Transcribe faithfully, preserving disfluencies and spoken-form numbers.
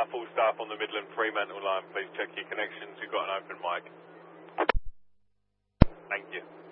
full staff on the Midland Fremantle line. Please check your connections. You've got an open mic. Thank you.